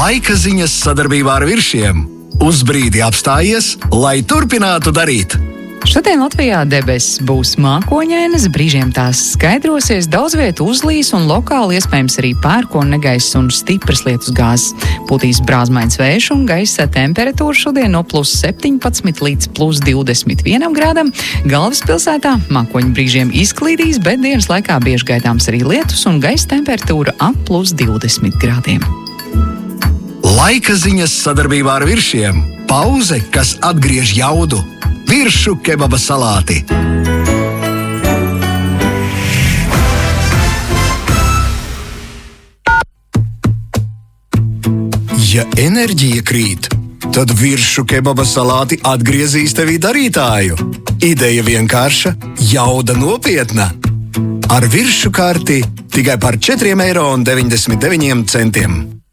Laika ziņas sadarbībā ar Viršiem. Uz brīdi apstājies, lai turpinātu darīt. Šodien Latvijā debesis būs mākoņainas, brīžiem tās skaidrosies, daudz vietu uzlīs un lokāli iespējams arī pērkona negaiss un stipras lietus gāzes. Pūtīs brāzmains vējš un gaisa temperatūra šodien no +17 līdz +21 grādam. Galvaspilsētā mākoņi brīžiem izklīdīs, bet dienas laikā bieži gaidāms arī lietus un gaisa temperatūra ap +20 grādiem. Laika ziņas sadarbībā ar Viršiem. Pauze, kas atgriež jaudu. Viršu kebaba salāti. Ja enerģija krīt, tad Viršu kebaba salāti atgriezīs tevī darītāju. Ideja vienkārša, jauda nopietna. Ar Viršu karti tikai par 4,99 eiro.